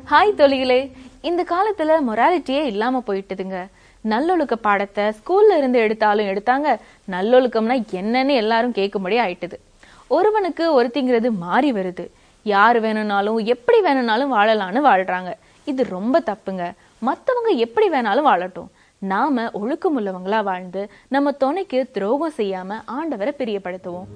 Hi தொழிகளே, இந்த காலத்துல மொராலிட்டியே இல்லாம போயிட்டுதுங்க. நல்லொழுக்க பாடத்தை ஸ்கூல்ல இருந்து எடுத்தாலும் எடுத்தாங்க, நல்லொழுக்கம்னா என்னன்னு எல்லாரும் கேட்கும்படி ஆயிட்டுது. ஒருவனுக்கு ஒருத்திங்கிறது மாறி வருது. யாரு வேணும்னாலும் எப்படி வேணும்னாலும் வாழலான்னு வாழ்றாங்க. இது ரொம்ப தப்புங்க. மத்தவங்க எப்படி வேணாலும் வாழட்டும், நாம ஒழுக்கம் உள்ளவங்களா வாழ்ந்து நம்ம துணைக்கு துரோகம் செய்யாம ஆண்டவரை பிரியப்படுத்துவோம்.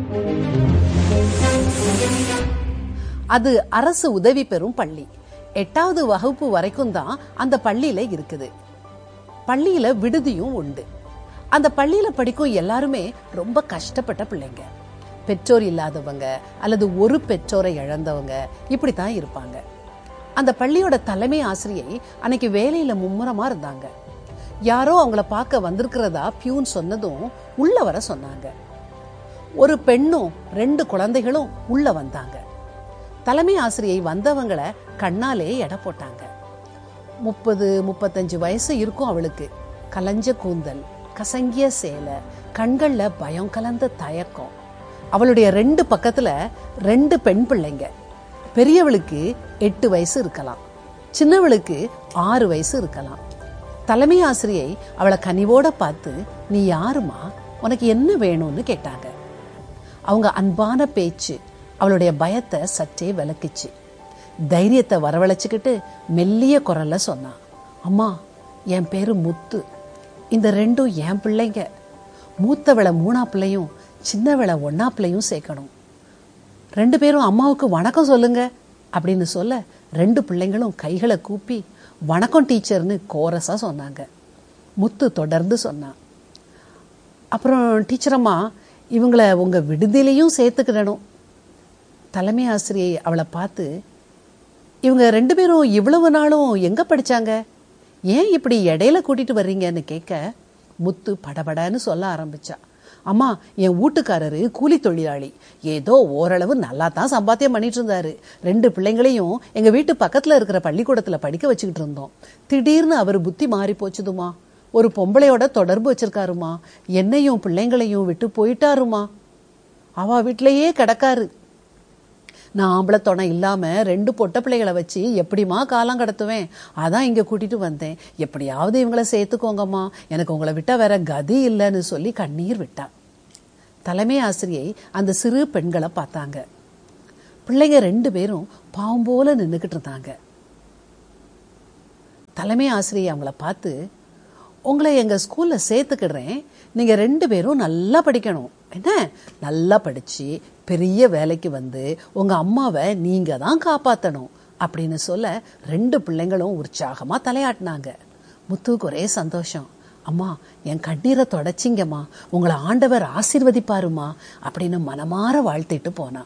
அது அரசு உதவி பெறும் பள்ளி. 8வது வகுப்பு வரைக்கும் தான் அந்த பள்ளியில இருக்குது. பள்ளியில விடுதியும் உண்டு. அந்த பள்ளியில படிக்கும் எல்லாருமே ரொம்ப கஷ்டப்பட்ட பிள்ளைங்க. பெற்றோர் இல்லாதவங்க அல்லது ஒரு பெற்றோரை இழந்தவங்க இப்படித்தான் இருப்பாங்க. அந்த பள்ளியோட தலைமை ஆசிரியை அன்னைக்கு வேலையில மும்முரமா இருந்தாங்க. யாரோ அவங்கள பார்க்க வந்திருக்கிறதா பியூன் சொன்னதும் உள்ள வர சொன்னாங்க. ஒரு பெண்ணும் 2 குழந்தைகளும் உள்ள வந்தாங்க. தலைமை ஆசிரியை வந்தவங்களை கண்ணாலே எடை போட்டாங்க. 30-35 வயசு இருக்கும் அவளுக்கு. கலஞ்ச கூந்தல், கசங்கிய சேலை, கண்கள்ல பயம் கலந்த தயக்கம். அவளுடைய 2 பக்கத்துல 2 பெண் பிள்ளைங்க. பெரியவளுக்கு 8 வயசு இருக்கலாம், சின்னவளுக்கு 6 வயசு இருக்கலாம். தலைமை ஆசிரியை அவளை கனிவோட பார்த்து, நீ யாருமா, உனக்கு என்ன வேணும்னு கேட்டாங்க. அவங்க அன்பான பேச்சு அவளுடைய பயத்தை சற்றே விலக்கிச்சு. தைரியத்தை வரவழைச்சுக்கிட்டு மெல்லிய குரல்ல சொன்னான், அம்மா, என் பேரு முத்து. இந்த 2 என் பிள்ளைங்க. மூத்தவளை 3ஆப்பிள்ளையும் சின்னவளை 1ஆப்பிள்ளையும் சேர்க்கணும். 2 பேரும் அம்மாவுக்கு வணக்கம் சொல்லுங்க அப்படின்னு சொல்ல 2 பிள்ளைங்களும் கைகளை கூப்பி வணக்கம் டீச்சர்னு கோரஸா சொன்னாங்க. முத்து தொடர்ந்து சொன்னான், அப்புறம் டீச்சர் அம்மா, இவங்களை உங்க விடுதியிலையும் சேர்த்துக்கிடணும். தலைமை ஆசிரியை அவளை பார்த்து, இவங்க 2 பேரும் இவ்வளவு நாளும் எங்க படிச்சாங்க, ஏன் இப்படி இடையில கூட்டிட்டு வர்றீங்கன்னு கேட்க முத்து படபடன்னு சொல்ல ஆரம்பிச்சா. அம்மா, என் வீட்டுக்காரரு கூலி தொழிலாளி. ஏதோ ஓரளவு நல்லா தான் சம்பாத்தியம் பண்ணிட்டு இருந்தாரு. 2 பிள்ளைங்களையும் எங்க வீட்டு பக்கத்துல இருக்கிற பள்ளிக்கூடத்துல படிக்க வச்சுக்கிட்டு இருந்தோம். திடீர்னு அவர் புத்தி மாறி போச்சுதுமா. ஒரு பொம்பளையோட தொடர்பு வச்சிருக்காருமா. என்னையும் பிள்ளைங்களையும் விட்டு போயிட்டாருமா. அவ வீட்டிலேயே கிடக்காரு. நான் ஆம்பளை துணை இல்லாம 2 பொட்ட பிள்ளைகளை வச்சு எப்படிமா காலம் கடத்துவேன். அதான் இங்க கூட்டிட்டு வந்தேன். எப்படியாவது இவங்களை சேர்த்துக்கோங்கம்மா, எனக்கு உங்களை விட்டா வேற கதி இல்லைன்னு சொல்லி கண்ணீர் விட்டா. தலைமை ஆசிரியை அந்த சிறு பெண்களை பார்த்தாங்க. பிள்ளைங்க 2 பேரும் பாவம் போல நின்னுக்கிட்டு இருந்தாங்க. தலைமை ஆசிரியை அவங்கள பார்த்து, உங்களை எங்க ஸ்கூல்ல சேர்த்துக்கிடுறேன். நீங்க 2 பேரும் நல்லா படிக்கணும். என்ன, நல்லா படிச்சு பெரிய வேலைக்கு வந்து உங்க அம்மாவை நீங்க தான் காப்பாத்தணும் அப்படின்னு சொல்ல 2 பிள்ளைங்களும் உற்சாகமா தலையாட்டினாங்க. முத்துவுக்கு ஒரே சந்தோஷம். அம்மா, என் கண்ணீரை தொடச்சிங்கம்மா, உங்களை ஆண்டவர் ஆசீர்வதிப்பாருமா அப்படின்னு மனமாற வாழ்த்திட்டு போனான்.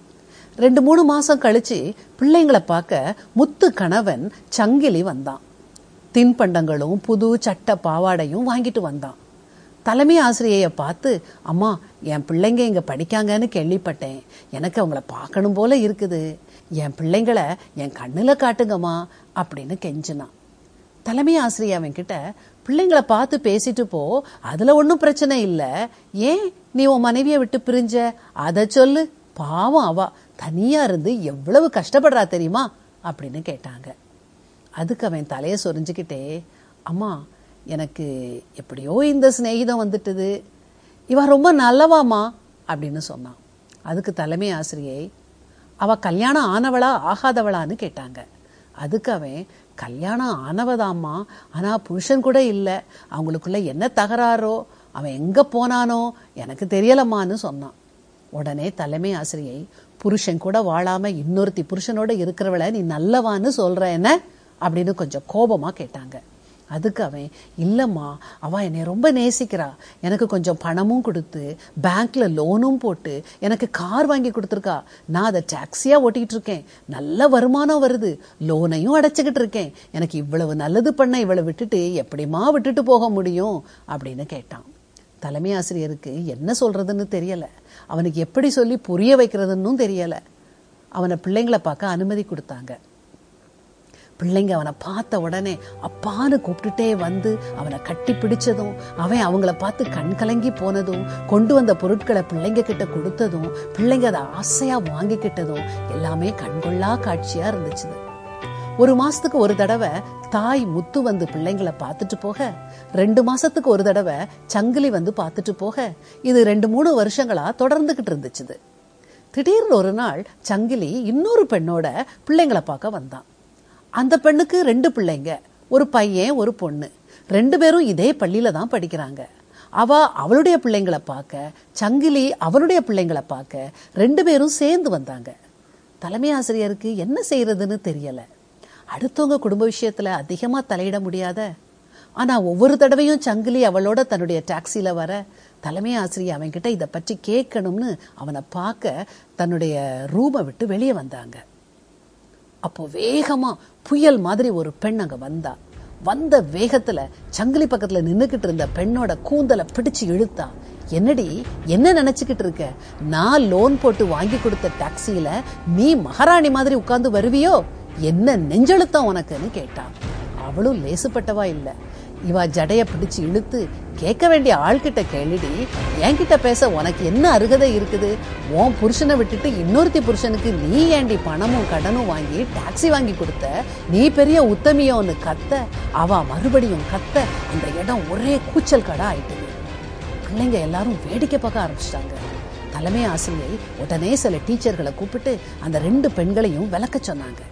2-3 மாசம் கழிச்சு பிள்ளைங்களை பார்க்க முத்து கணவன் சங்கிலி வந்தான். தின்பண்டங்களும் புது சட்ட பாவாடையும் வாங்கிட்டு வந்தான். தலைமை ஆசிரியைய பார்த்து, அம்மா, என் பிள்ளைங்க இங்க படிக்காங்கன்னு கேள்விப்பட்டேன். எனக்கு அவங்கள பார்க்கணும் போல இருக்குது. என் பிள்ளைங்களை என் கண்ணுல காட்டுங்கம்மா அப்படின்னு கெஞ்சினான். தலைமை ஆசிரியை அவன் கிட்ட, பிள்ளைங்களை பார்த்து பேசிட்டு போ, அதுல ஒன்னும் பிரச்சனை இல்ல. ஏன் நீ உன் மனைவியை விட்டு பிரிஞ்ச, அத சொல்லு. பாவம், அவ தனியா இருந்து எவ்வளவு கஷ்டப்படுறா தெரியுமா அப்படின்னு கேட்டாங்க. அதுக்கு அவன் தலைய சொரிஞ்சுக்கிட்டே, அம்மா, எனக்கு எப்படியோ இந்த சிநேகிதம் வந்துட்டுது. இவ ரொம்ப நல்லவாமா அப்படின்னு சொன்னான். அதுக்கு தலைமை ஆசிரியை, அவ கல்யாணம் ஆனவளா ஆகாதவளான்னு கேட்டாங்க. அதுக்கு அவன், கல்யாணம் ஆனவதாம்மா, ஆனா புருஷன் கூட இல்லை. அவங்களுக்குள்ள என்ன தகராறோ, அவன் எங்க போனானோ எனக்கு தெரியலம்மான்னு சொன்னான். உடனே தலைமை ஆசிரியை, புருஷன் கூட வாழாம இன்னொருத்தி புருஷனோட இருக்கிறவளை நீ நல்லவான்னு சொல்ற என்ன அப்படின்னு கொஞ்சம் கோபமா கேட்டாங்க. அதுக்கு அவன், இல்லம்மா, அவ என்னை ரொம்ப நேசிக்கிறா. எனக்கு கொஞ்சம் பணமும் கொடுத்து பேங்க்ல லோனும் போட்டு எனக்கு கார் வாங்கி கொடுத்துருக்கா. நான் அதை டாக்ஸியா ஓட்டிட்டு இருக்கேன். நல்ல வருமானம் வருது. லோனையும் அடைச்சுக்கிட்டு இருக்கேன். எனக்கு இவ்வளவு நல்லது பண்ண இவளை விட்டுட்டு எப்படிமா விட்டுட்டு போக முடியும் அப்படின்னு கேட்டான். தலைமை ஆசிரியருக்கு என்ன சொல்றதுன்னு தெரியல. அவனுக்கு எப்படி சொல்லி புரிய வைக்கிறதுன்னு தெரியல. அவனை பிள்ளைங்களை பார்க்க அனுமதி கொடுத்தாங்க. பிள்ளைங்க அவனை பார்த்த உடனே அப்பான்னு கூப்பிட்டுட்டே வந்து அவனை கட்டி பிடிச்சதும், அவன் அவங்கள பார்த்து கண் கலங்கி போனதும், கொண்டு வந்த பொருட்களை பிள்ளைங்க கிட்ட கொடுத்ததும், பிள்ளைங்க அதை ஆசையா வாங்கிக்கிட்டதும் எல்லாமே கண்கொள்ளா காட்சியா இருந்துச்சு. 1 மாசத்துக்கு ஒரு தடவை தாய் முத்து வந்து பிள்ளைங்களை பார்த்துட்டு போக, 2 மாசத்துக்கு ஒரு தடவை சங்கிலி வந்து பார்த்துட்டு போக, இது 2-3 வருஷங்களா தொடர்ந்துகிட்டு இருந்துச்சு. திடீர்னு ஒரு நாள் சங்கிலி இன்னொரு பெண்ணோட பிள்ளைங்களை பார்க்க வந்தான். அந்த பெண்ணுக்கு 2 பிள்ளைங்க, ஒரு பையன் ஒரு பொண்ணு. 2 பேரும் இதே பள்ளியில தான் படிக்கிறாங்க. அவளுடைய பிள்ளைங்களை பார்க்க, சங்கிலி அவனுடைய பிள்ளைங்களை பார்க்க 2 பேரும் சேர்ந்து வந்தாங்க. தலைமை ஆசிரியருக்கு என்ன செய்யறதுன்னு தெரியல. அடுத்தவங்க குடும்ப விஷயத்துல அதிகமா தலையிட முடியாத. ஆனா ஒவ்வொரு தடவையும் சங்கிலி அவளோட தன்னுடைய டாக்ஸில வர, தலைமை ஆசிரியர் அவன்கிட்ட இதை பற்றி கேட்கணும்னு அவனை பார்க்க தன்னுடைய ரூமை விட்டு வெளியே வந்தாங்க. அப்போ வேகமா புயல் மாதிரி ஒரு பெண் அங்க வந்தா. வந்த வேகத்துல சங்கிலி பக்கத்துல நின்னுக்கிட்டு இருந்த பெண்ணோட கூந்தலை பிடிச்சு இழுத்தா. என்னடி, என்ன நினைச்சுக்கிட்டு இருக்க? நான் லோன் போட்டு வாங்கி கொடுத்த டாக்ஸியில நீ மகாராணி மாதிரி உட்கார்ந்து வருவியோ? என்ன நெஞ்செழுத்தம் உனக்குன்னு கேட்டா. அவளும் லேசுப்பட்டவா இல்ல. இவ ஜடைய பிடிச்சு இழுத்து, கேட்க வேண்டிய ஆள்கிட்ட கேளுடி, என்கிட்ட பேச உனக்கு என்ன அருகதை இருக்குது? உன் புருஷனை விட்டுட்டு இன்னொருத்தி புருஷனுக்கு நீ ஏண்டி பணமும் கடனும் வாங்கி டாக்ஸி வாங்கி கொடுத்த? நீ பெரிய உத்தமியோன்னு கத்த, அவ மறுபடியும் கத்த, அந்த இடம் ஒரே கூச்சல் கடா ஆயிட்டு. பிள்ளைங்க எல்லாரும் வேடிக்கை பார்க்க ஆரம்பிச்சிட்டாங்க. தலைமை ஆசிரியை உடனே சில டீச்சர்களை கூப்பிட்டு அந்த 2 பெண்களையும் விளக்க சொன்னாங்க.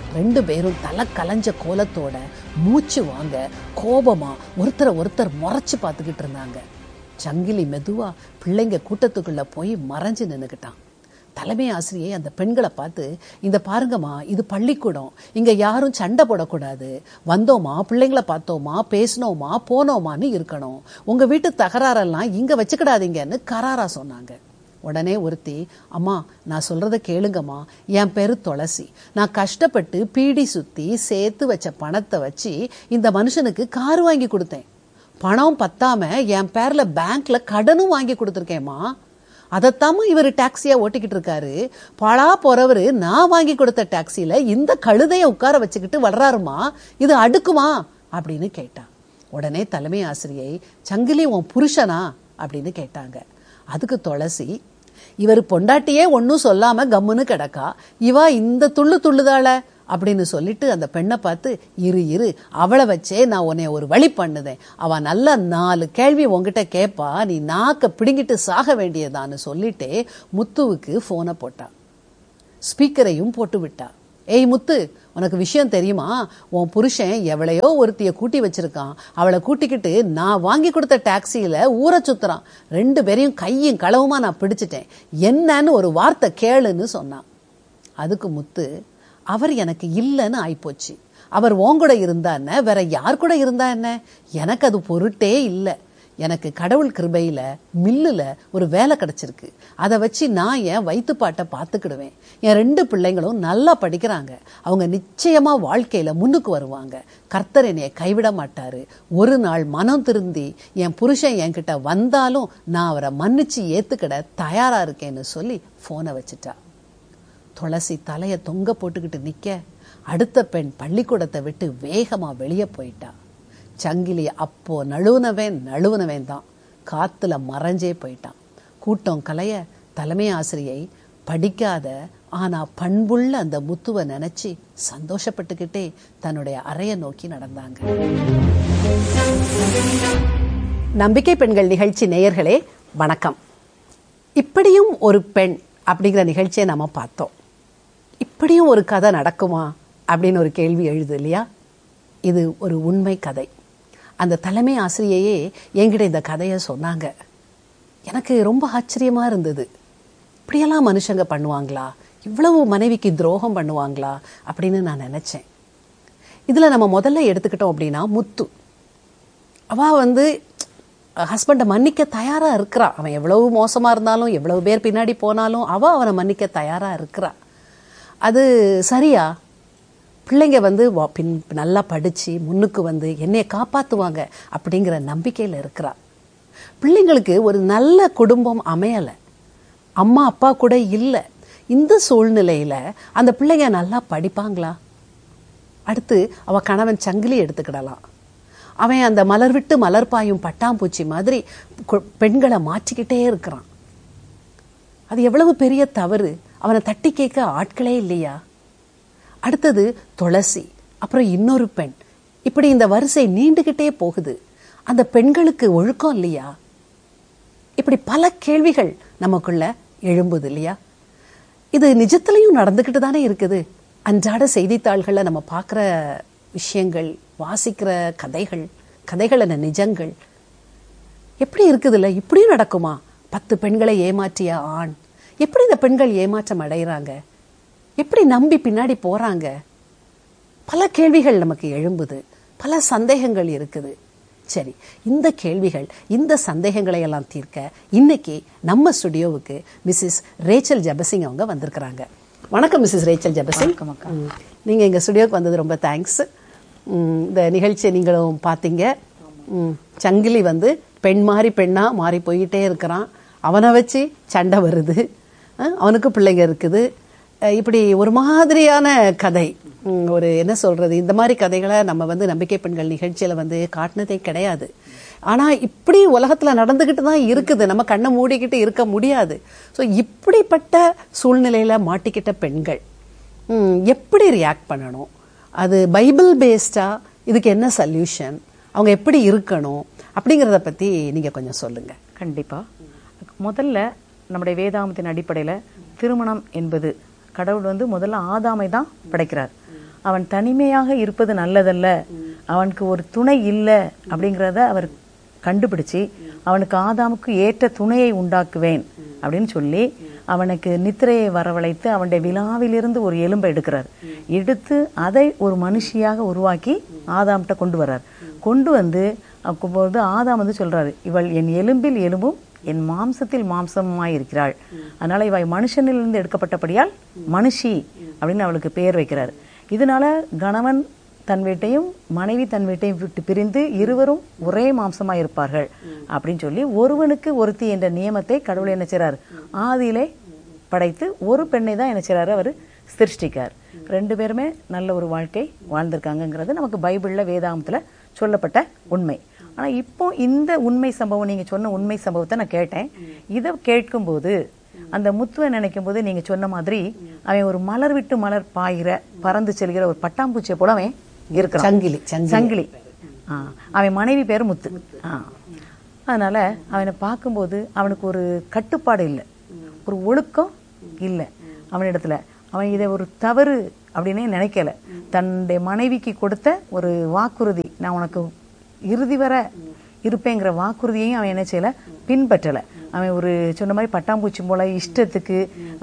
2 பேரும் தலை கலஞ்ச கோலத்தோட மூச்சு வாங்க கோபமா ஒருத்தர் முறைச்சு பார்த்துக்கிட்டு இருந்தாங்க. சங்கிலி மெதுவா பிள்ளைங்க கூட்டத்துக்குள்ள போய் மறைஞ்சு நின்னுக்கிட்டான். தலைமை ஆசிரியை அந்த பெண்களை பார்த்து, இந்த பாருங்கம்மா, இது பள்ளிக்கூடம், இங்க யாரும் சண்டை போடக்கூடாது, வந்தோமா பிள்ளைங்களை பார்த்தோமா பேசினோமா போனோமான்னு இருக்கணும், உங்க வீட்டு தகராறெல்லாம் இங்க வச்சுக்கிடாதீங்கன்னு கராரா சொன்னாங்க. உடனே ஒருத்தி, அம்மா நான் சொல்றத கேளுங்கம்மா, என் பேரு துளசி, நான் கஷ்டப்பட்டு பீடி சுத்தி சேர்த்து வச்ச பணத்தை வச்சு இந்த மனுஷனுக்கு கார் வாங்கி கொடுத்தேன். பணம் பத்தாம என் பேர்ல பேங்க்ல கடனும் வாங்கி கொடுத்துருக்கேம்மா. அதைத்தாம இவர் டாக்ஸியா ஓட்டிக்கிட்டு இருக்காரு. பழா போறவரு நான் வாங்கி கொடுத்த டாக்ஸில இந்த கழுதைய உட்கார வச்சுக்கிட்டு வர்றாருமா, இது அடுக்குமா அப்படின்னு கேட்டா. உடனே தலைமை ஆசிரியை, சங்கிலி உன் புருஷனா அப்படின்னு கேட்டாங்க. அதுக்கு துளசி, இவர் பொண்டாட்டியே ஒன்னும் சொல்லாம கம்முன்னு கிடக்கா, இவா இந்த துள்ளுதாள அப்படின்னு சொல்லிட்டு அந்த பெண்ணை பார்த்து, இரு அவளை வச்சே நான் உன்னை ஒரு வழி பண்ணுதேன், அவ நல்லா 4 கேள்வி உங்ககிட்ட கேட்பா, நீ நாக்க பிடிங்கிட்டு சாக வேண்டியதான்னு சொல்லிட்டே முத்துவுக்கு போனை போட்டா. ஸ்பீக்கரையும் போட்டு விட்டா. ஏய் முத்து, உனக்கு விஷயம் தெரியுமா? உன் புருஷன் எவளையோ ஒருத்திய கூட்டி வச்சிருக்கான். அவளை கூட்டிக்கிட்டு நான் வாங்கி கொடுத்த டாக்ஸியில ஊரை சுத்துறான். 2 பேரையும் கையும் களவுமா நான் பிடிச்சிட்டேன். என்னன்னு ஒரு வார்த்தை கேளுன்னு சொன்னான். அதுக்கு முத்து, அவர் எனக்கு இல்லைன்னு ஆயிப்போச்சு. அவர் உன் கூட இருந்தா என்ன, வேற யார் கூட இருந்தா என்ன, எனக்கு அது பொருட்டே இல்லை. எனக்கு கடவுள் கிருபையில மில்லுல ஒரு வேலை கிடைச்சிருக்கு. அதை வச்சு நான் என் வயிற்றுப்பாட்டை பார்த்துக்கிடுவேன். என் 2 பிள்ளைங்களும் நல்லா படிக்கிறாங்க. அவங்க நிச்சயமா வாழ்க்கையில முன்னுக்கு வருவாங்க. கர்த்தர் என்னைய கைவிட மாட்டாரு. ஒரு நாள் மனம் திருந்தி என் புருஷன் என்கிட்ட வந்தாலும் நான் அவரை மன்னிச்சு ஏத்துக்கிட தயாரா இருக்கேன்னு சொல்லி போனை வச்சுட்டா. துளசி தலைய தொங்க போட்டுக்கிட்டு நிக்க, அடுத்த பெண் பள்ளிக்கூடத்தை விட்டு வேகமா வெளியே போயிட்டா. சங்கிலி அப்போ நழுவுனவன் தான் காத்துல மறைஞ்சே போயிட்டான். கூட்டம் கலைய தலைமை ஆசிரியை படிக்காத ஆனா பண்புள்ள அந்த முத்துவை நினைச்சு சந்தோஷப்பட்டுக்கிட்டே தன்னுடைய அறைய நோக்கி நடந்தாங்க. நம்பிக்கை பெண்கள் நிகழ்ச்சி நேயர்களே வணக்கம். இப்படியும் ஒரு பெண் அப்படிங்கிற நிகழ்ச்சியை நாம பார்த்தோம். இப்படியும் ஒரு கதை நடக்குமா அப்படின்னு ஒரு கேள்வி எழுது இல்லையா? இது ஒரு உண்மை கதை. அந்த தலைமை ஆசிரியையே என்கிட்ட இந்த கதையை சொன்னாங்க. எனக்கு ரொம்ப ஆச்சரியமா இருந்தது. இப்படியெல்லாம் மனுஷங்க பண்ணுவாங்களா, இவ்வளவு மனைவிக்கு துரோகம் பண்ணுவாங்களா அப்படின்னு நான் நினைச்சேன். இதுல நம்ம முதல்ல எடுத்துக்கிட்டோம் அப்படின்னா முத்து, அவ ஹஸ்பண்டை மன்னிக்க தயாரா இருக்கிறா. அவன் எவ்வளவு மோசமா இருந்தாலும் எவ்வளவு பேர் பின்னாடி போனாலும் அவனை மன்னிக்க தயாரா இருக்கிறா. அது சரியா? பிள்ளைங்க நல்லா படிச்சு முன்னுக்கு என்னைய காப்பாத்துவாங்க அப்படிங்கிற நம்பிக்கையில இருக்கிறா. பிள்ளைங்களுக்கு ஒரு நல்ல குடும்பம் அமையல, அம்மா அப்பா கூட இல்ல. இந்த சூழ்நிலையில அந்த பிள்ளைங்க நல்லா படிப்பாங்களா? அடுத்து அவ கணவன் சங்கிலி எடுத்துக்கிடலாம். அவன் அந்த மலர் விட்டு மலர் பாயும் பட்டாம்பூச்சி மாதிரி பெண்களை மாற்றிக்கிட்டே இருக்கிறான். அது எவ்வளவு பெரிய தவறு. அவனை தட்டி கேட்க ஆட்களே இல்லையா? அடுத்தது துளசி, அப்புறம் இன்னொரு பெண், இப்படி இந்த வரிசை நீண்டுகிட்டே போகுது. அந்த பெண்களுக்கு ஒழுக்கம் இல்லையா? இப்படி பல கேள்விகள் நமக்குள்ள எழும்புது இல்லையா? இது நிஜத்திலையும் நடந்துகிட்டு தானே இருக்குது. அன்றாட செய்தித்தாள்களை நம்ம பார்க்குற விஷயங்கள், வாசிக்கிற கதைகள் என்ன நிஜங்கள் எப்படி இருக்குதுல்ல? இப்படியும் நடக்குமா? 10 பெண்களை ஏமாற்றிய ஆண், எப்படி இந்த பெண்கள் ஏமாற்றம் அடைகிறாங்க? எப்படி நம்பி பின்னாடி போறாங்க? பல கேள்விகள் நமக்கு எழும்புது, பல சந்தேகங்கள் இருக்குது. சரி, இந்த கேள்விகள், இந்த சந்தேகங்களை எல்லாம் தீர்க்க இன்னைக்கு நம்ம ஸ்டுடியோவுக்கு மிஸ்ஸஸ் ரேச்சல் ஜெபசிங் அவங்க வந்திருக்கிறாங்க. வணக்கம் மிஸ்ஸஸ் ரேச்சல் ஜெபசிங். நீங்க எங்க ஸ்டுடியோவுக்கு வந்தது ரொம்ப தேங்க்ஸ். இந்த நிகழ்ச்சியை நீங்களும் பார்த்தீங்க. சங்கிலி பெண் மாறி பெண்ணா மாறி போயிட்டே இருக்கிறான். அவனை வச்சு சண்டை வருது, அவனுக்கு பிள்ளைங்க இருக்குது. இப்படி ஒரு மாதிரியான கதை, ஒரு என்ன சொல்றது, இந்த மாதிரி கதைகளை நம்ம நம்பிக்கை பெண்கள் நிகழ்ச்சியில காட்டினதே கிடையாது. ஆனா இப்படி உலகத்துல நடந்துகிட்டு தான் இருக்குது. நம்ம கண்ணை மூடிக்கிட்டு இருக்க முடியாது. ஸோ இப்படிப்பட்ட சூழ்நிலையில மாட்டிக்கிட்ட பெண்கள் எப்படி ரியாக்ட் பண்ணணும், அது பைபிள் பேஸ்டா, இதுக்கு என்ன சொல்யூஷன், அவங்க எப்படி இருக்கணும் அப்படிங்கிறத பத்தி நீங்க கொஞ்சம் சொல்லுங்க. கண்டிப்பா. முதல்ல நம்முடைய வேதாகமத்தின் அடிப்படையில திருமணம் என்பது, கடவுள் முதல்ல ஆதாமை தான் படைக்கிறார். அவன் தனிமையாக இருப்பது நல்லதல்ல, அவனுக்கு ஒரு துணை இல்லை அப்படிங்கிறத அவர் கண்டுபிடிச்சு அவனுக்கு ஆதாமுக்கு ஏற்ற துணையை உண்டாக்குவேன் அப்படின்னு சொல்லி அவனுக்கு நித்திரையை வரவழைத்து அவனுடைய விழாவிலிருந்து ஒரு எலும்பை எடுக்கிறார். எடுத்து அதை ஒரு மனுஷியாக உருவாக்கி ஆதாம்கிட்ட கொண்டு வர்றார். கொண்டு அப்போது ஆதாம் சொல்றாரு, இவள் என் எலும்பில் எலும்பும் என் மாம்சத்தில் மாம்சமாய் இருக்கிறாள், அதனால இவள் மனுஷனிலிருந்து எடுக்கப்பட்டபடியால் மனுஷி அப்படின்னு அவளுக்கு பெயர் வைக்கிறார். இதனால கணவன் தன் வீட்டையும் மனைவி தன் வீட்டையும் விட்டு பிரிந்து இருவரும் ஒரே மாம்சமாய் இருப்பார்கள் அப்படின்னு சொல்லி ஒருவனுக்கு ஒருத்தி என்ற நியமத்தை கடவுள் என்ன செய்றார், ஆதியிலே படைத்து ஒரு பெண்ணை தான் என்ன செய்றாரு, அவர் சிருஷ்டிக்கார். 2 பேருமே நல்ல ஒரு வாழ்க்கை வாழ்ந்திருக்காங்கிறது நமக்கு பைபிள்ல வேதாகமத்துல சொல்லப்பட்ட உண்மை. ஆனா இப்போ இந்த உண்மை சம்பவம், நீங்க சொன்ன உண்மை சம்பவத்தை நான் கேட்டேன். இதை கேட்கும்போது அந்த முத்துவை நினைக்கும் போது நீங்க சொன்ன மாதிரி அவன் ஒரு மலர் விட்டு மலர் பாயிற பறந்து செல்கிற ஒரு பட்டாம்பூச்சியை போல அவன் இருக்கிறான். சங்கிலி. அவன் மனைவி பேரு முத்து. அதனால அவனை பார்க்கும்போது அவனுக்கு ஒரு கட்டுப்பாடு இல்லை, ஒரு ஒழுக்கம் இல்லை அவனிடத்துல. அவன் இதை ஒரு தவறு அப்படின்னே நினைக்கல. தன்னுடைய மனைவிக்கு கொடுத்த ஒரு வாக்குறுதி, நான் உனக்கு இறுதி வர இருப்பேங்கிற வாக்குறுதியையும் அவன் என்ன செய்யல, பின்பற்றலை. அவன் ஒரு சொன்ன மாதிரி பட்டாம்பூச்சி போல இஷ்டத்துக்கு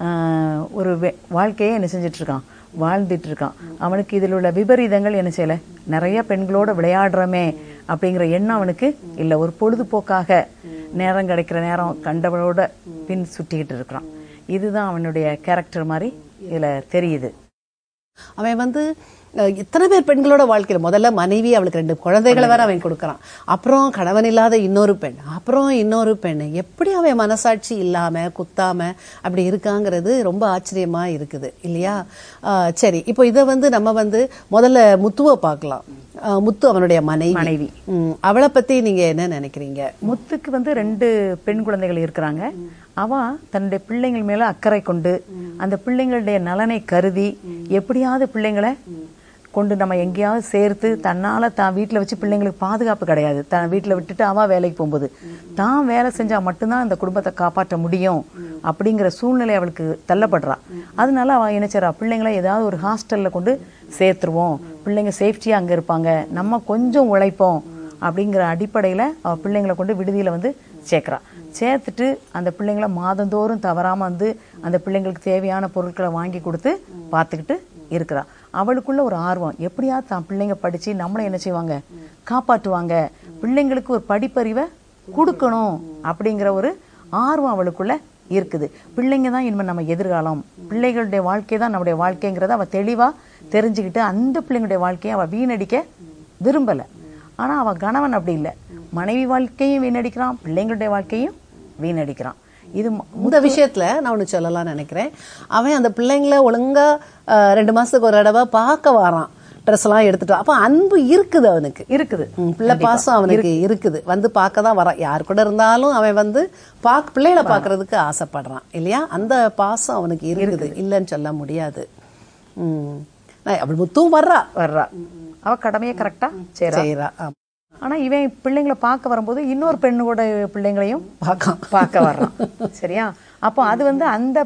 ஒரு வாழ்க்கையை என்ன செஞ்சிட்டு இருக்கான், வாழ்ந்துட்டு இருக்கான். அவனுக்கு இதில் உள்ள விபரீதங்கள் என்ன செய்யல, நிறைய பெண்களோட விளையாடுறமே அப்படிங்கிற எண்ணம் அவனுக்கு இல்லை. ஒரு பொழுதுபோக்காக நேரம் கிடைக்கிற நேரம் கண்டவளோட பின் சுட்டிக்கிட்டு இருக்கிறான். இதுதான் அவனுடைய கேரக்டர் மாதிரி இதுல தெரியுது. அவன் எத்தனை பேர் பெண்களோட வாழ்க்கையில, முதல்ல மனைவி, அவளுக்கு 2 குழந்தைகளை வேற அவன் கொடுக்கறான். அப்புறம் கணவன் இல்லாத இன்னொரு பெண், அப்புறம் இன்னொரு பெண். எப்படி அவன் மனசாட்சி இல்லாம குத்தாம அப்படி இருக்காங்கிறது ரொம்ப ஆச்சரியமா இருக்குது இல்லையா? சரி, இப்போ இதை நம்ம முதல்ல முத்துவை பார்க்கலாம். முத்து அவனுடைய மனைவி. அவளை பத்தி நீங்க என்ன நினைக்கிறீங்க? முத்துக்கு 2 பெண் குழந்தைகள் இருக்கிறாங்க. அவன் தன்னுடைய பிள்ளைங்கள் மேல அக்கறை கொண்டு அந்த பிள்ளைங்களுடைய நலனை கருதி எப்படியாவது பிள்ளைங்களை கொண்டு நம்ம எங்கேயாவது சேர்த்து, தன்னால தான் வீட்டில் வச்சு பிள்ளைங்களுக்கு பாதுகாப்பு கிடையாது, தான் வீட்டில் விட்டுட்டு அவ வேலைக்கு போகும்போது தான் வேலை செஞ்சா மட்டும்தான் இந்த குடும்பத்தை காப்பாற்ற முடியும் அப்படிங்கிற சூழ்நிலை அவளுக்கு தள்ளப்படுறா. அதனால அவள் என்ன செய்றா, பிள்ளைங்களை ஏதாவது ஒரு ஹாஸ்டல்ல கொண்டு சேர்த்துருவோம், பிள்ளைங்க சேஃப்டியா அங்க இருப்பாங்க, நம்ம கொஞ்சம் உழைப்போம் அப்படிங்கிற அடிப்படையில அவள் பிள்ளைங்களை கொண்டு விடுதியில சேர்க்கிறா. சேர்த்துட்டு அந்த பிள்ளைங்களை மாதந்தோறும் தவறாம அந்த பிள்ளைங்களுக்கு தேவையான பொருட்களை வாங்கி கொடுத்து பார்த்துக்கிட்டு இருக்கிறா. அவளுக்குள்ள ஒரு ஆர்வம், எப்படியாவது தான் பிள்ளைங்க படிச்சு நம்மளை என்ன செய்வாங்க, காப்பாற்றுவாங்க, பிள்ளைங்களுக்கு ஒரு படிப்பறிவை கொடுக்கணும் அப்படிங்கிற ஒரு ஆர்வம் அவளுக்குள்ள இருக்குது. பிள்ளைங்க தான் இனிமேல் நம்ம எதிர்காலம், பிள்ளைகளுடைய வாழ்க்கை தான் நம்முடைய வாழ்க்கைங்கிறத அவள் தெளிவா தெரிஞ்சுக்கிட்டு அந்த பிள்ளைங்களுடைய வாழ்க்கையை அவள் வீணடிக்க விரும்பல. ஆனா அவள் கணவன் அப்படி இல்லை, மனைவி வாழ்க்கையும் வீணடிக்கிறான், பிள்ளைங்களுடைய வாழ்க்கையும் வீணடிக்கிறான். இது இந்த விஷயத்துல நான் ஒண்ணு சொல்லலாம் நினைக்கிறேன். அவன் அந்த பிள்ளைங்களை ஒழுங்கா 2 மாசத்துக்கு ஒரு தடவை பார்க்க வரான், ட்ரெஸ் எல்லாம் எடுத்துட்டு. அப்ப அன்பு இருக்குது, அவனுக்கு இருக்குது, பிள்ளை பாசம் அவனுக்கு இருக்குது. பார்க்க தான் வரான். யாரு கூட இருந்தாலும் அவன் பிள்ளைகளை பாக்குறதுக்கு ஆசைப்படுறான் இல்லையா? அந்த பாசம் அவனுக்கு இருக்குது, இல்லைன்னு சொல்ல முடியாது. அவள் முத்துவும் வர்றா. அவ கடமையை கரெக்டா செய்யறா. ஆனா இவன் பிள்ளைங்களை பார்க்க வரும்போது இன்னொரு பெண்ணோட பிள்ளைங்களையும் பார்க்க வர்றான். சரியா? அப்போ அது வந்து அந்த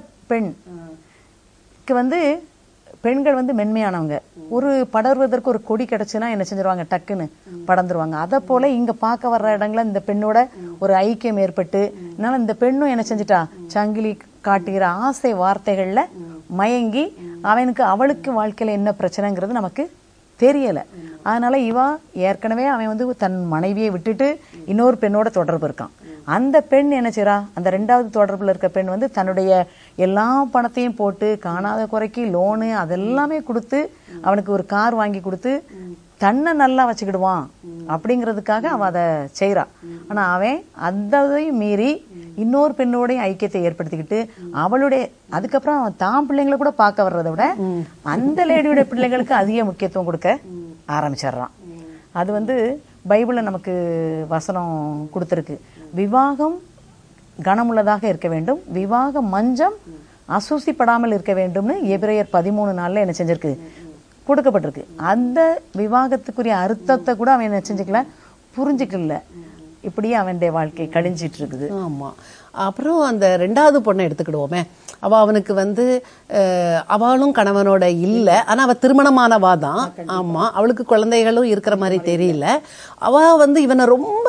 பெண்க்கு வந்து பெண்கள் வந்து மென்மையானவங்க. ஒரு படர்வதற்கு ஒரு கொடி கிடைச்சுன்னா என்ன செஞ்சிருவாங்க, டக்குன்னு படர்ந்துருவாங்க. அதை போல இங்க பார்க்க வர்ற இடங்கள இந்த பெண்ணோட ஒரு ஐக்கியம் ஏற்பட்டு, அதனால இந்த பெண்ணும் என்ன செஞ்சிட்டா, சங்கிலி காட்டுகிற ஆசை வார்த்தைகள்ல மயங்கி அவனுக்கு அவளுக்கு வாழ்க்கையில என்ன பிரச்சனைங்கிறது நமக்கு தெரியல. அதனால இவா ஏற்கனவே அவன் வந்து தன் மனைவியை விட்டுட்டு இன்னொரு பெண்ணோட தொடர்பு இருக்கான். அந்த பெண் என்ன செய்றா, அந்த 2வது தொடர்புல இருக்க பெண் வந்து தன்னுடைய எல்லா பணத்தையும் போட்டு காணாத குறைக்கு லோனு அதெல்லாமே கொடுத்து அவனுக்கு ஒரு கார் வாங்கி கொடுத்து தன்னை நல்லா வச்சுக்கிடுவான் அப்படிங்கிறதுக்காக அவன் அதை செய்யறா. ஆனா அவன் அதையும் மீறி இன்னொரு பெண்ணோடைய ஐக்கியத்தை ஏற்படுத்திக்கிட்டு அவளுடைய அதுக்கப்புறம் அவன் தான் பிள்ளைங்களை கூட பார்க்க வர்றதை விட அந்த லேடியோட பிள்ளைங்களுக்கு அதிக முக்கியத்துவம் கொடுக்க ஆரம்பிச்சிடுறான். அது வந்து பைபிள்ல நமக்கு வசனம் கொடுத்திருக்கு. விவாகம் கனமுள்ளதாக இருக்க வேண்டும், விவாக மஞ்சம் அசூசிப்படாமல் இருக்க வேண்டும்னு எபிரேயர் 13:4 என்ன செஞ்சிருக்கு, கொடுக்கப்பட்டிருக்கு. அந்த விவாகத்துக்குரிய அர்த்தத்தை கூட அவன் என்ன செஞ்சுக்கல, புரிஞ்சுக்கல. இப்படியே அவனுடைய வாழ்க்கை கழிஞ்சிட்டு இருக்குது. ஆமா. அப்புறம் அந்த 2வது பொண்ணை எடுத்துக்கிடுவோமே, அவனுக்கு வந்து அவளும் கணவனோட இல்ல, ஆனா அவ திருமணமானவா தான். ஆமா, அவளுக்கு குழந்தைகளும் இருக்கிற மாதிரி தெரியல. அவ வந்து இவனை ரொம்ப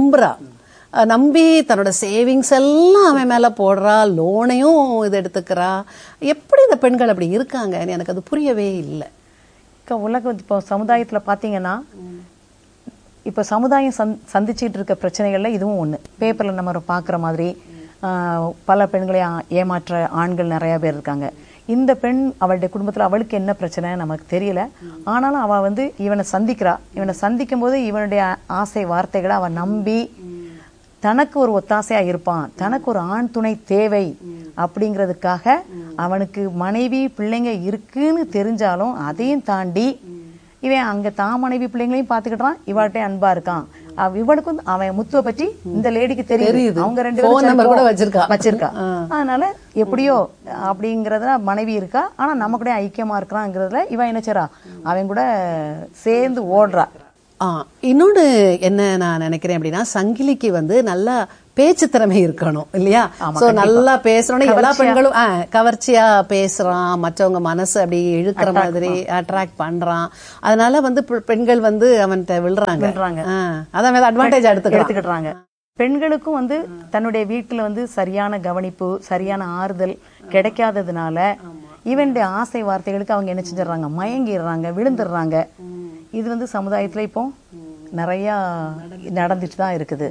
நம்பி தன்னோட சேவிங்ஸ் எல்லாம் அவன் மேல போடுறா, லோனையும் இது எடுத்துக்கிறா. எப்படி இந்த பெண்கள் அப்படி இருக்காங்கன்னு எனக்கு அது புரியவே இல்லை. உலகம் இப்போ சமுதாயத்துல பாத்தீங்கன்னா, இப்ப சமுதாயம் சந்திச்சுட்டு இருக்க பிரச்சனைகள்ல இதுவும் ஒண்ணு. பேப்பர்ல நம்ம பாக்குற மாதிரி பல பெண்களை ஏமாற்ற ஆண்கள் நிறைய பேர் இருக்காங்க. இந்த பெண் அவளுடைய குடும்பத்துல அவளுக்கு என்ன பிரச்சனை நமக்கு தெரியல. ஆனாலும் அவ வந்து இவனை சந்திக்கிறா. இவனை சந்திக்கும் போது இவனுடைய ஆசை வார்த்தைகளை அவன் நம்பி தனக்கு ஒரு ஒத்தாசையா இருப்பான், தனக்கு ஒரு ஆண் துணை தேவை அப்படிங்கிறதுக்காக அவனுக்கு மனைவி பிள்ளைங்க இருக்குன்னு தெரிஞ்சாலும் அதையும் தாண்டி இவன் அங்க தான் மனைவி பிள்ளைங்களையும் பாத்துக்கிட்டான், இவாட்டே அன்பா இருக்கான். இவனுக்கும் அவன் முத்துவை பற்றி இந்த லேடிக்கு தெரியுது. அவங்க 2 பேரும் வச்சிருக்கா. அதனால எப்படியோ அப்படிங்கறதுல மனைவி இருக்கா, ஆனா நம்ம கூட ஐக்கியமா இருக்கிறாங்கிறதுல இவன் என்ன செய்றா, அவன் கூட சேர்ந்து ஓடுறா. இன்னொன்னு என்ன நான் நினைக்கிறேன் அப்படின்னா, சங்கிலிக்கு வந்து நல்லா பேச்சு திறமை இருக்கணும் இல்லையா? சோ நல்லா பேசணும். எல்லா பெண்களும் கவர்ச்சியா பேசுறான், மற்றவங்க மனசு அப்படி இழுக்கிற மாதிரி அட்ராக்ட் பண்றான். அதனால வந்து பெண்கள் வந்து அவன்கிட்ட விழுறாங்க. அதான் அட்வான்டேஜ் எடுத்துக்கிட்டாங்க. பெண்களுக்கும் வந்து தன்னுடைய வீட்டுல வந்து சரியான கவனிப்பு, சரியான ஆறுதல் கிடைக்காததுனால இவனுடைய ஆசை வார்த்தைகளுக்கு அவங்க என்ன செஞ்சிடறாங்க, மயங்கிடுறாங்க, விழுந்துடுறாங்க. இது வந்து சமுதாயத்துல இப்போ நிறைய நடந்துட்டு தான் இருக்குது.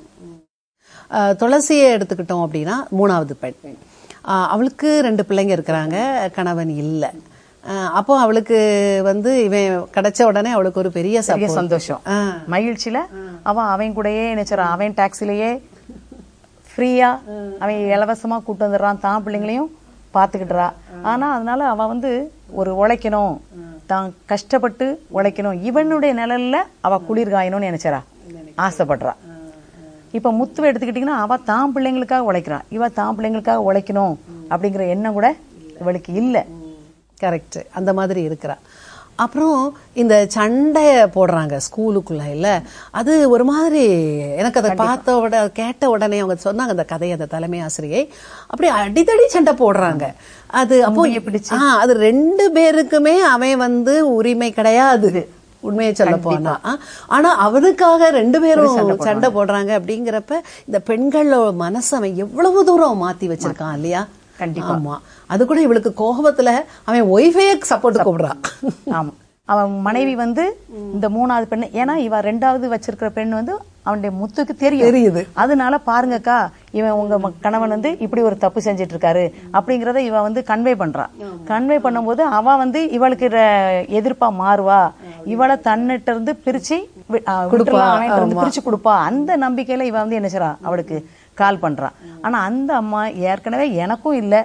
துளசியை எடுத்துக்கிட்டோம் அப்படின்னா 3வது பெண். அவளுக்கு 2 பிள்ளைங்க இருக்கிறாங்க, கணவன் இல்லை. அப்போ அவளுக்கு வந்து இவன் கிடைச்ச உடனே அவளுக்கு ஒரு பெரிய சந்தோஷம், மகிழ்ச்சியில அவன் கூடயே நினைச்சான். அவன் டாக்ஸிலேயே ஃப்ரீயா அவன் இலவசமா கூட்டு வந்துடுறான், தான் பிள்ளைங்களையும் பாத்துக்கிட்டுறா. ஆனா அதனால அவ வந்து ஒரு உழைக்கணும், தான் கஷ்டப்பட்டு உழைக்கணும், இவனுடைய நிழல்ல அவ குளிர் காயணும்னு நினைச்சா ஆசைப்படுறா. இப்ப முத்துவை எடுத்துக்கிட்டீங்கன்னா அவ தான் பிள்ளைங்களுக்காக உழைக்கிறா, இவ தான் பிள்ளைங்களுக்காக உழைக்கணும் அப்படிங்கிற எண்ணம் கூட இவளுக்கு இல்ல. கரெக்ட், அந்த மாதிரி இருக்கிறா. அப்புறம் இந்த சண்டைய போடுறாங்க ஸ்கூலுக்குள்ள இல்ல, அது ஒரு மாதிரி எனக்கு அதை கேட்ட உடனே அவங்க சொன்னாங்க அந்த கதையை, அந்த தலைமை ஆசிரியை அப்படி அடிதடி சண்டை போடுறாங்க. அது அப்போ அது 2 பேருக்குமே அவன் வந்து உரிமை கிடையாது, உண்மையை சொல்ல போனா. ஆனா அவனுக்காக 2 பேரும் சண்டை போடுறாங்க. அப்படிங்கிறப்ப இந்த பெண்களோட மனசு அவன் எவ்வளவு தூரம் மாத்தி வச்சிருக்கான் இல்லையா? கண்டிப்பா. அது கூட இவளுக்கு கோபத்துல அவன் ஒய்ஃபையே சப்போர்ட் கூப்பிடுறான். ஆமா, அவன் மனைவி வந்து இந்த 3வது பெண், ஏன்னா இவ 2வது வச்சிருக்கிற பெண் வந்து அவனுடைய முத்துக்கு தெரியுது. அதனால பாருங்கக்கா, இவன் உங்க கணவன் வந்து இப்படி ஒரு தப்பு செஞ்சிட்டு இருக்காரு அப்படிங்கறத இவ வந்து கன்வே பண்றா. கன்வே பண்ணும்போது அவ வந்து இவளுக்கு எதிர்ப்பா மாறுவா, இவளை தன்னிட்ட இருந்து பிரிச்சு பிரிச்சு கொடுப்பா. அந்த நம்பிக்கையில இவ வந்து என்ன செய்றா, அவளுக்கு கால் பண்றா. ஆனா அந்த அம்மா ஏற்கனவே எனக்கும் இல்ல,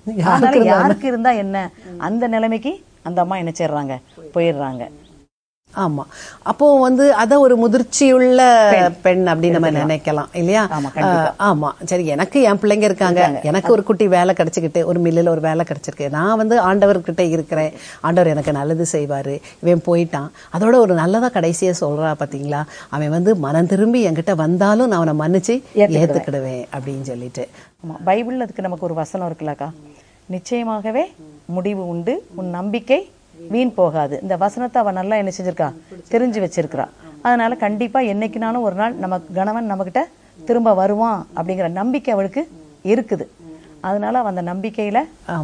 யாருக்கு இருந்தா என்ன, அந்த நிலைமைக்கு அந்த அம்மா என்ன செய்யறாங்க, போயிடுறாங்க. ஆமா. அப்போ வந்து அத ஒரு முதிர்ச்சியுள்ள பெண் அப்படின்னு நம்ம நினைக்கலாம் இல்லையா? ஆமா. சரி, எனக்கு என் பிள்ளைங்க இருக்காங்க, எனக்கு ஒரு குட்டி வேலை கிடைச்சுக்கிட்டு, ஒரு மில்லுல ஒரு வேலை கிடைச்சிருக்கு, நான் வந்து ஆண்டவர்கிட்ட இருக்கிறேன், ஆண்டவர் எனக்கு நல்லது செய்வாரு, இவன் போயிட்டான், அதோட ஒரு நல்லதா கடைசியா சொல்றா பாத்தீங்களா, அவன் வந்து மனம் திரும்பி என்கிட்ட வந்தாலும் நான் அவனை மன்னிச்சு ஏத்துக்கிடுவேன் அப்படின்னு சொல்லிட்டு. பைபிள் அதுக்கு நமக்கு ஒரு வசனம் இருக்குல்லக்கா, நிச்சயமாகவே முடிவு உண்டு, உன் நம்பிக்கை வீண் போகாது. இந்த வசனத்தை அவ நல்லா என்ன செஞ்சிருக்கா, தெரிஞ்சு வச்சிருக்கிறா. அதனால கண்டிப்பா என்னைக்குனாலும் ஒரு நாள் நம்ம கணவன் நம்ம கிட்ட திரும்ப வருவான் அப்படிங்கிற நம்பிக்கை அவளுக்கு இருக்குது. அதனால அவ அந்த நம்பிக்கையில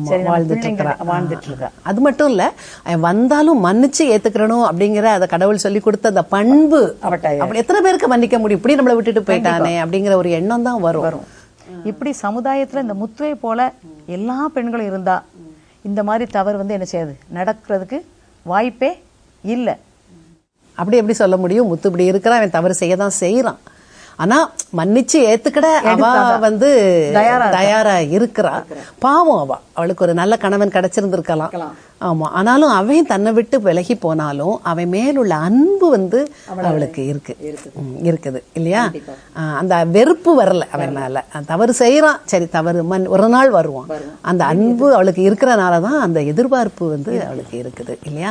வாழ்ந்துட்டு இருக்கா. அது மட்டும் இல்ல, வந்தாலும் மன்னிச்சு ஏத்துக்கிறணும் அப்படிங்கிற அத கடவுள் சொல்லி கொடுத்த அந்த பண்பு அப்படி எத்தனை பேருக்கு மன்னிக்க முடியும், இப்படி நம்மளை விட்டுட்டு போயிட்டானே அப்படிங்கிற ஒரு எண்ணம் தான் வரும். இப்படி சமுதாயத்துல இந்த முத்துவை போல எல்லா பெண்களும் இருந்தா இந்த மாதிரி தவறு வந்து என்ன செய்யாது, நடக்கிறதுக்கு வாய்ப்பே இல்லை. அப்படி எப்படி சொல்ல முடியும்? முத்து இப்படி இருக்கிறான், அவன் தவறு செய்யதான் செய்யறான், ஆனா மன்னிச்சு ஏத்துக்கிட அவ வந்து தயாரா இருக்கிறா. பாவம், அவளுக்கு ஒரு நல்ல கணவன் கிடைச்சிருந்திருக்கலாம். ஆமா, ஆனாலும் அவன் தன்னை விட்டு விலகி போனாலும் அவன் மேலுள்ள அன்பு வந்து அவளுக்கு இருக்குது இல்லையா? அந்த வெறுப்பு வரல அவன் மேல. தவறு செய்யறான், சரி தவறு ஒரு நாள் வருவான், அந்த அன்பு அவளுக்கு இருக்கிறனாலதான் அந்த எதிர்பார்ப்பு வந்து அவளுக்கு இருக்குது இல்லையா?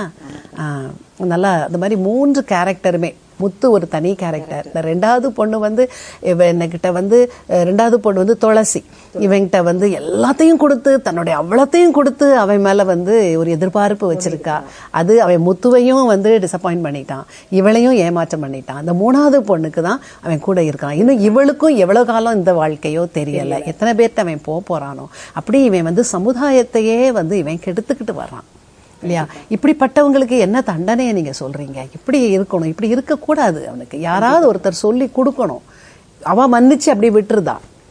நல்லா அந்த மாதிரி 3 கேரக்டருமே, முத்து ஒரு தனி கேரக்டர். இந்த 2வது பொண்ணு வந்து இவன்கிட்ட வந்து 2வது பொண்ணு வந்து துளசி, இவன்கிட்ட வந்து எல்லாத்தையும் கொடுத்து தன்னுடைய அவ்வளத்தையும் கொடுத்து அவன் மேல வந்து ஒரு எதிர்பார்ப்பு வச்சிருக்கா. அது அவன் முத்துவையும் வந்து டிசப்பாயிண்ட் பண்ணிட்டான், இவளையும் ஏமாற்றம் பண்ணிட்டான். அந்த 3வது பொண்ணுக்கு தான் அவன் கூட இருக்கான். இன்னும் இவளுக்கும் எவ்வளவு காலம் இந்த வாழ்க்கையோ தெரியல, எத்தனை பேர்ட்ட அவன் போறானோ. அப்படி இவன் வந்து சமுதாயத்தையே வந்து இவன் கெடுத்துக்கிட்டு வர்றான் இல்லையா? இப்படிப்பட்டவங்களுக்கு என்ன தண்டனையை நீங்க சொல்றீங்க? இப்படி இருக்கணும், இப்படி இருக்க கூடாது. அவனுக்கு யாராவது ஒருத்தர் சொல்லி கொடுக்கணும். அவ மன்னிச்சு அப்படி விட்டுருதா.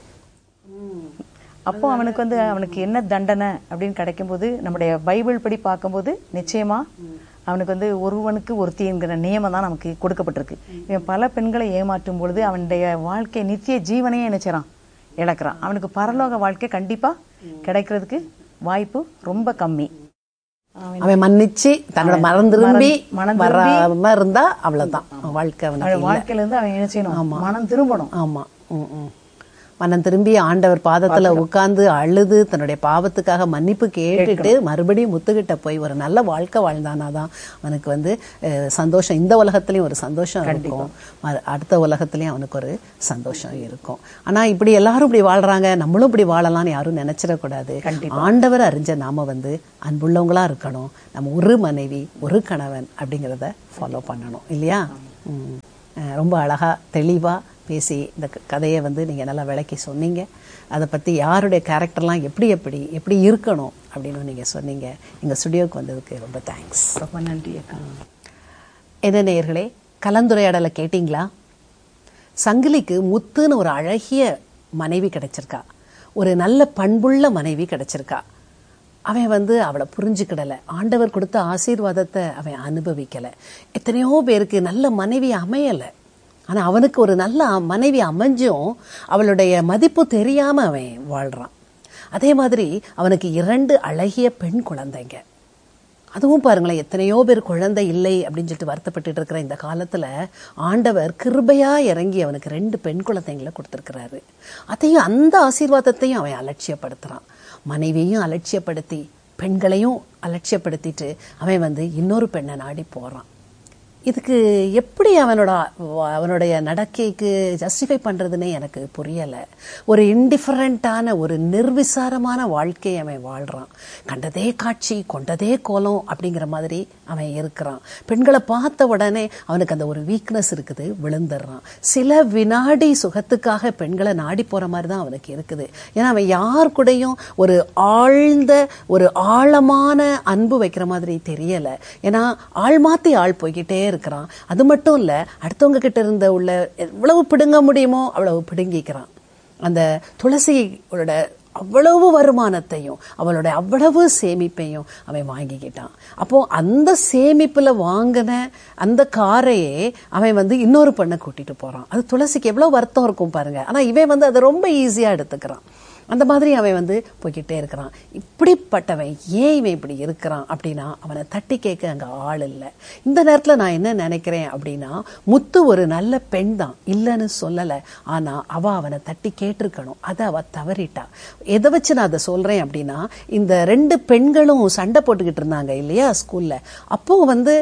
அப்போ அவனுக்கு வந்து அவனுக்கு என்ன தண்டனை அப்படின்னு கிடைக்கும் போது, நம்முடைய பைபிள் படி பார்க்கும்போது நிச்சயமா அவனுக்கு வந்து ஒருவனுக்கு ஒருத்திங்கிற நியமம் தான் நமக்கு கொடுக்கப்பட்டிருக்கு. இவன் பல பெண்களை ஏமாற்றும் பொழுது அவனுடைய வாழ்க்கை நித்திய ஜீவனையே நினைச்சான் இழக்கிறான். அவனுக்கு பரலோக வாழ்க்கை கண்டிப்பா கிடைக்கிறதுக்கு வாய்ப்பு ரொம்ப கம்மி. அவன் மன்னிச்சு தன்னோட மனம் திரும்பி வராம இருந்தா அவ்வளவுதான் வாழ்க்கை. வாழ்க்கையில இருந்து அவன் என்ன செய்யணும், மனம் திரும்பணும். ஆமா, மனம் திரும்பி ஆண்டவர் பாதத்துல உட்கார்ந்து அழுது தன்னுடைய பாவத்துக்காக மன்னிப்பு கேட்டுட்டு மறுபடியும் முத்துக்கிட்ட போய் ஒரு நல்ல வாழ்க்கை வாழ்ந்தானாதான் அவனுக்கு வந்து சந்தோஷம். இந்த உலகத்திலயும் ஒரு சந்தோஷம் இருக்கும், அடுத்த உலகத்திலயும் அவனுக்கு ஒரு சந்தோஷம் இருக்கும். ஆனா இப்படி எல்லாரும் இப்படி வாழ்றாங்க, நம்மளும் இப்படி வாழலாம்னு யாரும் நினைச்சிடக்கூடாது. ஆண்டவர் அறிஞ்ச நாம வந்து அன்புள்ளவங்களா இருக்கணும். நம்ம ஒரு மனைவி ஒரு கணவன் அப்படிங்கிறத ஃபாலோ பண்ணணும் இல்லையா? ரொம்ப அழகா தெளிவா பேசி இந்த கதையை வந்து நீங்கள் நல்லா விளக்கி சொன்னீங்க. அதை பற்றி யாருடைய கேரக்டர்லாம் எப்படி எப்படி எப்படி இருக்கணும் அப்படின்னு நீங்கள் சொன்னீங்க. எங்கள் ஸ்டுடியோவுக்கு வந்ததுக்கு ரொம்ப தேங்க்ஸ். ரொம்ப நன்றி அக்கா. என்ன நேயர்களே, கலந்துரையாடலை கேட்டிங்களா? சங்கிலிக்கு முத்துன்னு ஒரு அழகிய மனைவி கிடைச்சிருக்கா, ஒரு நல்ல பண்புள்ள மனைவி கிடைச்சிருக்கா. அவன் வந்து அவளை புரிஞ்சுக்கிடலை, ஆண்டவர் கொடுத்த ஆசீர்வாதத்தை அவன் அனுபவிக்கலை. எத்தனையோ பேருக்கு நல்ல மனைவி அமையலை, ஆனா அவனுக்கு ஒரு நல்ல மனைவி அமைஞ்சும் அவளுடைய மதிப்பு தெரியாம அவன் வாழ்றான். அதே மாதிரி அவனுக்கு 2 அழகிய பெண் குழந்தைங்க. அதுவும் பாருங்களேன், எத்தனையோ பேர் குழந்தை இல்லை அப்படின்னு சொல்லிட்டு வருத்தப்பட்டு இருக்கிற இந்த காலத்துல ஆண்டவர் கிருபையா இறங்கி அவனுக்கு 2 பெண் குழந்தைங்களை கொடுத்திருக்கிறாரு. அதையும் அந்த ஆசீர்வாதத்தையும் அவன் அலட்சியப்படுத்துறான். மனைவியையும் அலட்சியப்படுத்தி பெண்களையும் அலட்சியப்படுத்திட்டு அவன் வந்து இன்னொரு பெண்ணை நாடி போறான். இதுக்கு எப்படி அவனுடைய நடக்கைக்கு ஜஸ்டிஃபை பண்றதுன்னே எனக்கு புரியலை. ஒரு இன்டிஃபரண்டான ஒரு நிர்விசாரமான வாழ்க்கையை அவன் வாழ்றான். கண்டதே காட்சி கொண்டதே கோலம் அப்படிங்கிற மாதிரி அவன் இருக்கிறான். பெண்களை பார்த்த உடனே அவனுக்கு அந்த ஒரு வீக்னஸ் இருக்குது, விழுந்துடுறான். சில வினாடி சுகத்துக்காக பெண்களை நாடி போற மாதிரி தான் அவனுக்கு இருக்குது. ஏன்னா அவன் யார் கூடயும் ஒரு ஆழ்ந்த ஒரு ஆழமான அன்பு வைக்கிற மாதிரி தெரியல. ஏன்னா ஆள் மாத்தி ஆள் போய்கிட்டே இருக்கிறான். அது மட்டும் இல்ல, அடுத்தவங்க கிட்ட இருந்த உள்ள எவ்வளவு பிடுங்க முடியுமோ அவ்வளவு பிடுங்கிக்கிறான். அந்த துளசியோட அவ்வளவு வருமானத்தையும் அவளோட அவ்வளவு சேமிப்பையும் அவன் வாங்கிக்கிட்டான். அப்போ அந்த சேமிப்புல வாங்கின அந்த காரையே அவன் வந்து இன்னொரு பெண்ணை கூட்டிட்டு போறான். அது துளசிக்கு எவ்வளவு வருத்தம் இருக்கும் பாருங்க. ஆனா இவன் வந்து அதை ரொம்ப ஈஸியா எடுத்துக்கிறான். அந்த மாதிரி அவன் போய்கிட்டே இருக்கிறான். இப்படிப்பட்டவன் ஏன் இவன் இப்படி இருக்கிறான் அப்படின்னா அவனை தட்டி கேட்க அங்க ஆள் இல்லை. இந்த நேரத்துல நான் என்ன நினைக்கிறேன் அப்படின்னா, முத்து ஒரு நல்ல பெண் தான், இல்லைன்னு சொல்லலை. ஆனா அவனை தட்டி கேட்டிருக்கணும். அதை அவ தவறிட்டா. எதை வச்சு நான் அதை சொல்றேன் அப்படின்னா, இந்த 2 பெண்களும் சண்டை போட்டுக்கிட்டு இருந்தாங்க இல்லையா ஸ்கூல்ல. அப்போ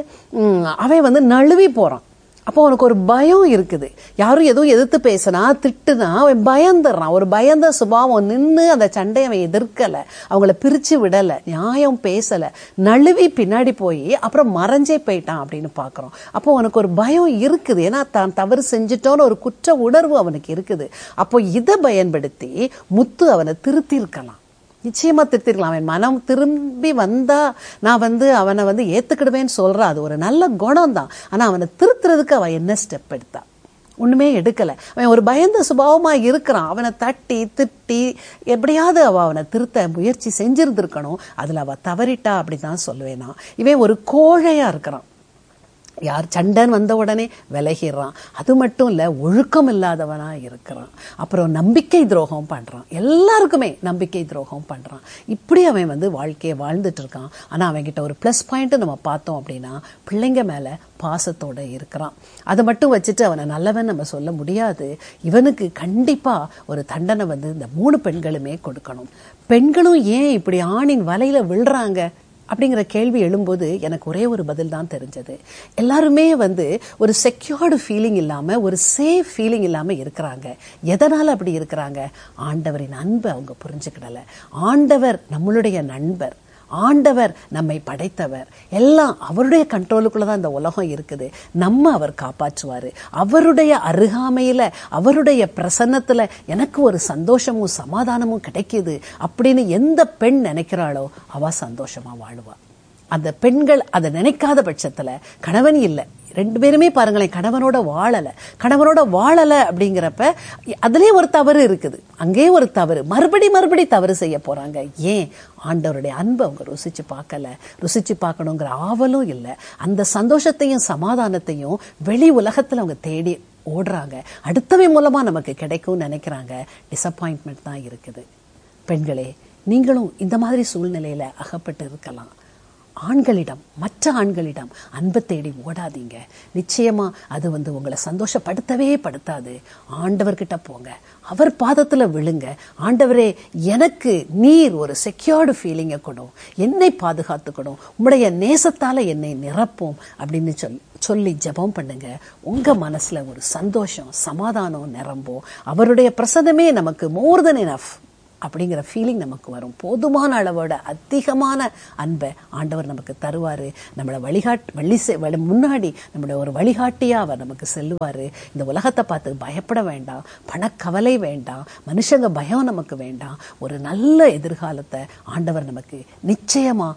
அவன் நழுவி போறான். அப்போ அவனுக்கு ஒரு பயம் இருக்குது. யாரும் எதுவும் எதிர்த்து பேசினா திட்டுனா அவன் பயந்துடுறான். ஒரு பயந்த சுபாவம். நின்று அந்த சண்டையை அவன் எதிர்க்கல, அவங்கள பிரிச்சு விடல, நியாயம் பேசல, நழுவி பின்னாடி போய் அப்புறம் மறைஞ்சே போயிட்டான் அப்படின்னு பாக்குறோம். அப்போ அவனுக்கு ஒரு பயம் இருக்குது. ஏன்னா தான் தவறு செஞ்சிட்டோன்னு ஒரு குற்ற உணர்வு அவனுக்கு இருக்குது. அப்போ இதை பயன்படுத்தி முத்து அவனை திருத்தி இருக்கலாம். நிச்சயமா திருத்திருக்கலாம். அவன் மனம் திரும்பி வந்தா நான் அவனை ஏத்துக்கிடுவேன்னு சொல்றான். அது ஒரு நல்ல குணம் தான். ஆனா அவனை திருத்துறதுக்கு அவன் என்ன ஸ்டெப் எடுத்தா? ஒண்ணுமே எடுக்கல. அவன் ஒரு பயந்த சுபாவமா இருக்கிறான். அவனை தட்டி திட்டி எப்படியாவது அவனை திருத்த முயற்சி செஞ்சிருந்திருக்கணும். அதுல அவ தவறிட்டா அப்படிதான் சொல்லுவேன் நான். இவன் ஒரு கோழையா இருக்கிறான். யார் சண்டன் வந்த உடனே விலகிடுறான். அது மட்டும் இல்ல, ஒழுக்கம் இல்லாதவனா இருக்கிறான். அப்புறம் நம்பிக்கை துரோகம் பண்றான். எல்லாருக்குமே நம்பிக்கை துரோகம் பண்றான். இப்படி அவன் வாழ்க்கையை வாழ்ந்துட்டு இருக்கான். ஆனா அவன்கிட்ட ஒரு பிளஸ் பாயிண்ட் நம்ம பார்த்தோம் அப்படின்னா, பிள்ளைங்க மேல பாசத்தோட இருக்கிறான். அதை மட்டும் வச்சுட்டு அவனை நல்லவன் நம்ம சொல்ல முடியாது. இவனுக்கு கண்டிப்பா ஒரு தண்டனை இந்த 3 பெண்களுமே கொடுக்கணும். பெண்களும் ஏன் இப்படி ஆணின் வலையில விழுறாங்க அப்படிங்கிற கேள்வி எழும்போது எனக்கு ஒரே ஒரு பதில் தான் தெரிஞ்சது. எல்லாருமே ஒரு செக்யூர்டு ஃபீலிங் இல்லாம, ஒரு சேஃப் ஃபீலிங் இல்லாம இருக்கிறாங்க. எதனால அப்படி இருக்கிறாங்க? ஆண்டவரின் அன்பை அவங்க புரிஞ்சுக்கிடல. ஆண்டவர் நம்மளுடைய நண்பர், ஆண்டவர் நம்மை படைத்தவர், எல்லாம் அவருடைய கண்ட்ரோலுக்குள்ளதான் இந்த உலகம் இருக்குது. நம்ம அவர் காப்பாற்றுவாரு. அவருடைய அருகாமையில, அவருடைய பிரசன்னத்துல எனக்கு ஒரு சந்தோஷமும் சமாதானமும் கிடைக்குது அப்படின்னு எந்த பெண் நினைக்கிறாளோ அவ சந்தோஷமா வாழுவா. அந்த பெண்கள் அதை நினைக்காத பட்சத்துல கணவன் இல்லை, 2 பேருமே பாருங்களேன் கணவனோட வாழல அப்படிங்கிறப்ப அதுலயே ஒரு தவறு இருக்குது. அங்கே ஒரு தவறு, மறுபடி தவறு செய்ய போறாங்க. ஏன்? ஆண்டவருடைய அன்பை அவங்க ருசிச்சு பார்க்கணுங்கிற ஆவலும் இல்லை. அந்த சந்தோஷத்தையும் சமாதானத்தையும் வெளி உலகத்துல அவங்க தேடி ஓடுறாங்க. அடுத்தவன் மூலமா நமக்கு கிடைக்கும்னு நினைக்கிறாங்க. டிசப்பாயின்ட்மெண்ட் தான் இருக்குது. பெண்களே, நீங்களும் இந்த மாதிரி சூழ்நிலையில அகப்பட்டு இருக்கலாம். மற்ற ஆண்களிடம் அன்பை தேடி ஓடாதீங்க. நிச்சயமா அது உங்களை சந்தோஷப்படுத்தவே படுத்தாது. ஆண்டவர்கிட்ட போங்க, அவர் பாதத்துல விழுங்க. ஆண்டவரே, எனக்கு நீர் ஒரு செக்யூர்டு ஃபீலிங்கை கொடும், என்னை பாதுகாத்துக்கணும், உம்முடைய நேசத்தால என்னை நிரப்பும் அப்படின்னு சொல்லி ஜெபம் பண்ணுங்க. உங்க மனசுல ஒரு சந்தோஷம் சமாதானம் நிரம்பும். அவருடைய பிரசன்னமே நமக்கு மோர் தென் எனஃப் அப்படிங்கிற ஃபீலிங் நமக்கு வரும். போதுமான அளவோட அதிகமான அன்பை ஆண்டவர் நமக்கு தருவாரு. நம்மளை முன்னாடி நம்மளோட ஒரு வழிகாட்டியா அவர் நமக்கு செல்லுவாரு. இந்த உலகத்தை பார்த்து பயப்பட வேண்டாம், பணக்கவலை வேண்டாம், மனுஷங்க பயம் நமக்கு வேண்டாம். ஒரு நல்ல எதிர்காலத்தை ஆண்டவர் நமக்கு நிச்சயமா